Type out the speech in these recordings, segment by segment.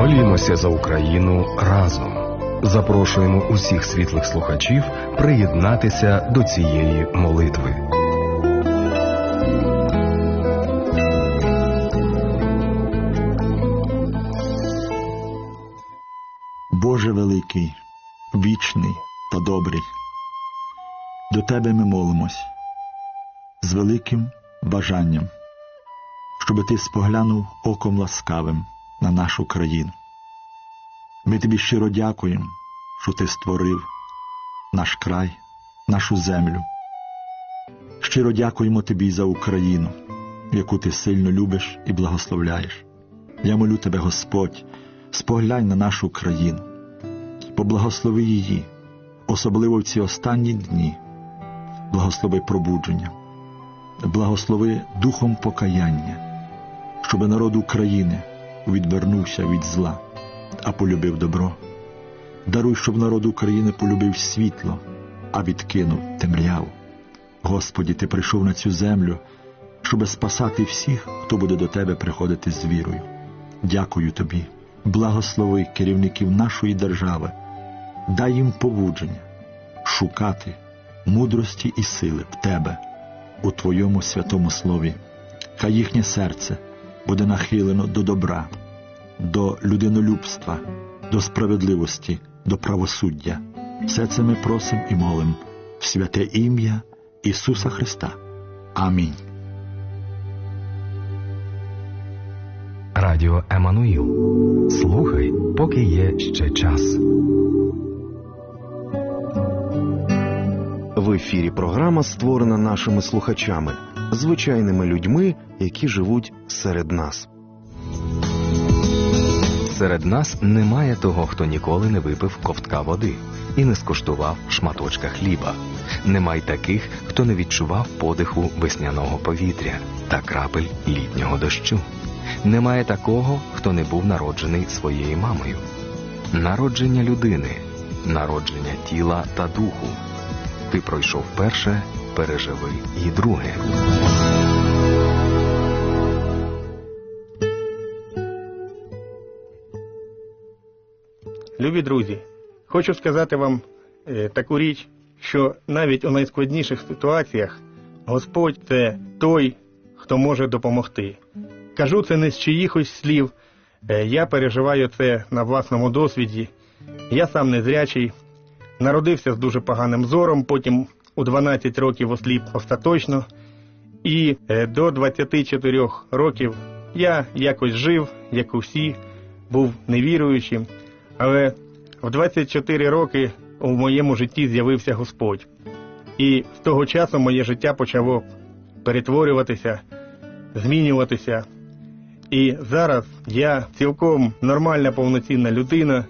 Молімося за Україну разом. Запрошуємо усіх світлих слухачів приєднатися до цієї молитви. Боже великий, вічний та добрий, до Тебе ми молимось з великим бажанням, щоби Ти споглянув оком ласкавим на нашу країну. Ми Тобі щиро дякуємо, що Ти створив наш край, нашу землю. Щиро дякуємо Тобі за Україну, яку Ти сильно любиш і благословляєш. Я молю Тебе, Господь, споглянь на нашу країну, поблагослови її, особливо в ці останні дні. Благослови пробудження, благослови духом покаяння, щоб народ України відвернувся від зла, а полюбив добро. Даруй, щоб народ України полюбив світло, а відкинув темряву. Господі, Ти прийшов на цю землю, щоб спасати всіх, хто буде до Тебе приходити з вірою. Дякую Тобі. Благослови керівників нашої держави. Дай їм побудження шукати мудрості і сили в Тебе, у Твоєму святому слові. Хай їхнє серце буде нахилено до добра, до людинолюбства, до справедливості, до правосуддя. Все це ми просимо і молимо в святе ім'я Ісуса Христа. Амінь. Радіо Еммануїл. Слухай, поки є ще час. В ефірі програма створена нашими слухачами, звичайними людьми, які живуть серед нас. Серед нас немає того, хто ніколи не випив ковтка води і не скуштував шматочка хліба. Немає таких, хто не відчував подиху весняного повітря та крапель літнього дощу. Немає такого, хто не був народжений своєю мамою. Народження людини, народження тіла та духу. Ти пройшов перше, переживи і друге. Любі друзі, хочу сказати вам таку річ, що навіть у найскладніших ситуаціях Господь – це той, хто може допомогти. Кажу це не з чиїхось слів, я переживаю це на власному досвіді. Я сам незрячий, народився з дуже поганим зором, потім у 12 років осліп остаточно. І до 24 років я якось жив, як усі, був невіруючим. Але в 24 роки у моєму житті з'явився Господь. І з того часу моє життя почало перетворюватися, змінюватися. І зараз я цілком нормальна, повноцінна людина.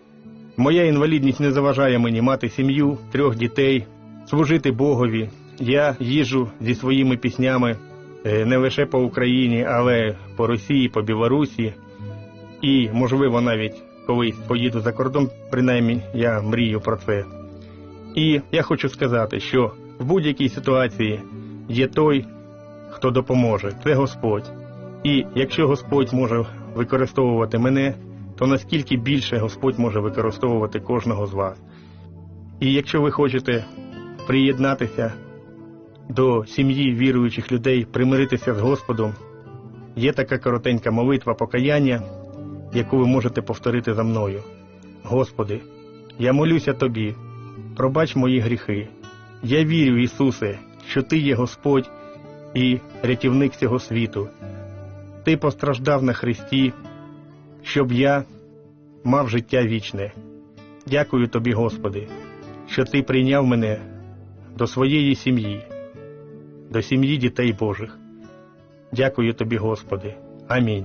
Моя інвалідність не заважає мені мати сім'ю, 3 дітей, служити Богові. Я їжджу зі своїми піснями не лише по Україні, але по Росії, по Білорусі. І, можливо, навіть колись поїду за кордон, принаймні я мрію про це. І я хочу сказати, що в будь-якій ситуації є той, хто допоможе. Це Господь. І якщо Господь може використовувати мене, то наскільки більше Господь може використовувати кожного з вас. І якщо ви хочете приєднатися до сім'ї віруючих людей, примиритися з Господом, є така коротенька молитва покаяння, яку ви можете повторити за мною. Господи, я молюся Тобі, пробач мої гріхи. Я вірю, Ісусе, що Ти є Господь і рятівник цього світу. Ти постраждав на хресті, щоб я мав життя вічне. Дякую Тобі, Господи, що Ти прийняв мене до своєї сім'ї, до сім'ї дітей Божих. Дякую Тобі, Господи. Амінь.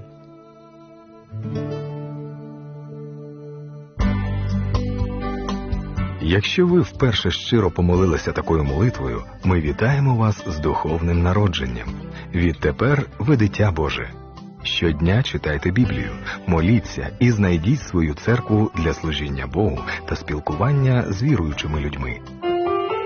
Якщо ви вперше щиро помолилися такою молитвою, ми вітаємо вас з духовним народженням. Відтепер ви дитя Боже. Щодня читайте Біблію, моліться і знайдіть свою церкву для служіння Богу та спілкування з віруючими людьми.